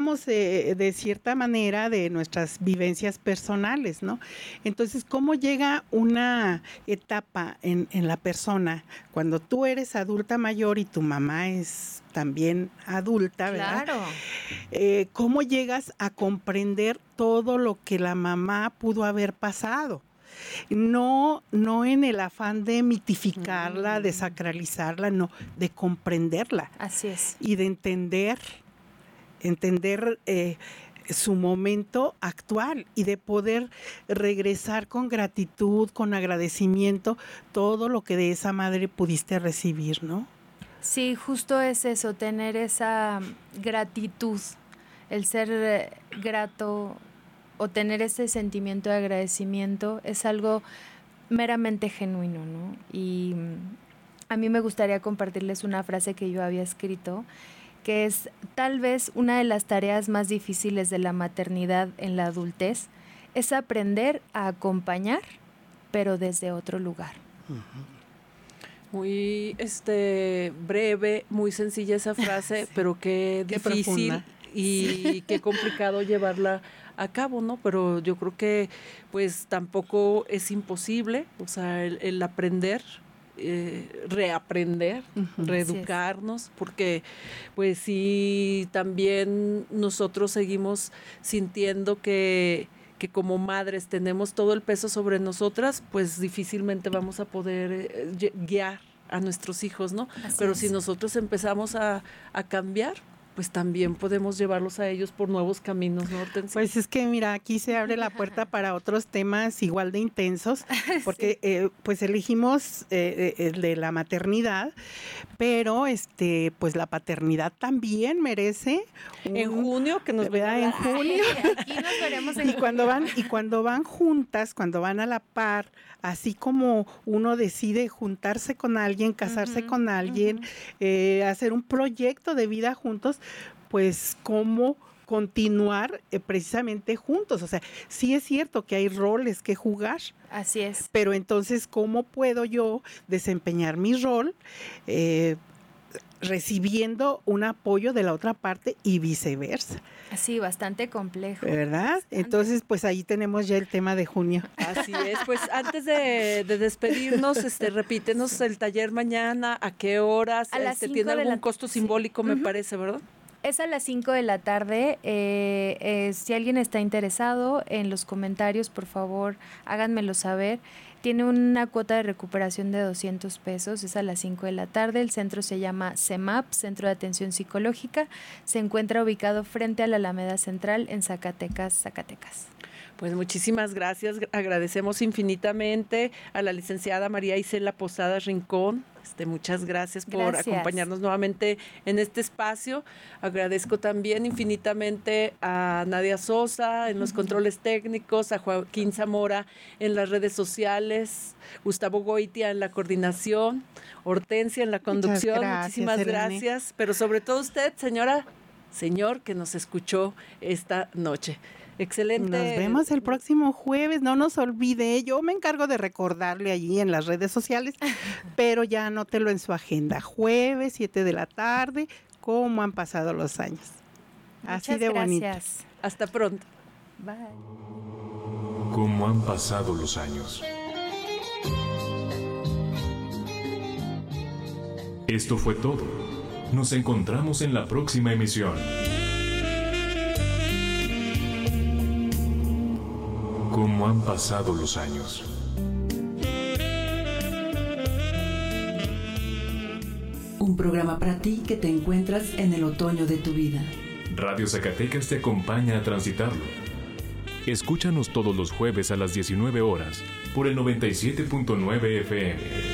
de cierta manera de nuestras vivencias personales, ¿no? Entonces, ¿cómo llega una etapa en la persona cuando tú eres adulta mayor y tu mamá es también adulta, ¿verdad? Claro. ¿Cómo llegas a comprender todo lo que la mamá pudo haber pasado? No en el afán de mitificarla, de sacralizarla, no, de comprenderla. Así es. Y de entender su momento actual y de poder regresar con gratitud, con agradecimiento, todo lo que de esa madre pudiste recibir, ¿no? Sí, justo es eso, tener esa gratitud, el ser grato o tener ese sentimiento de agradecimiento es algo meramente genuino, ¿no? Y a mí me gustaría compartirles una frase que yo había escrito, que es: tal vez una de las tareas más difíciles de la maternidad en la adultez es aprender a acompañar, pero desde otro lugar. Muy breve, muy sencilla esa frase, sí. Pero qué difícil profunda. Y qué complicado llevarla a cabo, ¿no? Pero yo creo que pues tampoco es imposible, o sea, el aprender, reaprender, reeducarnos, porque pues sí, también nosotros seguimos sintiendo que como madres tenemos todo el peso sobre nosotras, pues difícilmente vamos a poder guiar a nuestros hijos, ¿no? Pero si nosotros empezamos a cambiar, pues también podemos llevarlos a ellos por nuevos caminos, ¿no, Hortensia? Pues es que mira, aquí se abre la puerta para otros temas igual de intensos, porque pues elegimos el de la maternidad, pero pues la paternidad también merece en junio que nos ¿verdad? En junio. Aquí nos veremos en y cuando van juntas, cuando van a la par, así como uno decide juntarse con alguien, casarse con alguien, hacer un proyecto de vida juntos, pues cómo continuar precisamente juntos. O sea, sí es cierto que hay roles que jugar. Así es. Pero entonces, ¿cómo puedo yo desempeñar mi rol recibiendo un apoyo de la otra parte y viceversa? Sí, bastante complejo. ¿Verdad? Bastante. Entonces, pues ahí tenemos ya el tema de junio. Así es, pues antes de despedirnos, repítenos el taller mañana, ¿a qué horas? A las 5 tiene algún costo simbólico, me parece, ¿verdad? Es a las 5 de la tarde. Si alguien está interesado, en los comentarios, por favor, háganmelo saber. Tiene una cuota de recuperación de 200 pesos. Es a las 5 de la tarde. El centro se llama CEMAP, Centro de Atención Psicológica. Se encuentra ubicado frente a la Alameda Central en Zacatecas. Pues muchísimas gracias, agradecemos infinitamente a la licenciada María Isela Posadas Rincón. Muchas gracias por acompañarnos nuevamente en este espacio. Agradezco también infinitamente a Nadia Sosa en los controles técnicos, a Joaquín Zamora en las redes sociales, Gustavo Goitia en la coordinación, Hortensia en la conducción. Muchísimas gracias, pero sobre todo usted, señor que nos escuchó esta noche. Excelente. Nos vemos el próximo jueves, no nos olvide, yo me encargo de recordarle allí en las redes sociales, pero ya anótelo en su agenda, jueves 7 de la tarde, cómo han pasado los años. Así de bonito. Hasta pronto. Bye. Cómo han pasado los años. Esto fue todo. Nos encontramos en la próxima emisión. Cómo han pasado los años. Un programa para ti que te encuentras en el otoño de tu vida. Radio Zacatecas te acompaña a transitarlo. Escúchanos todos los jueves a las 19 horas por el 97.9 FM.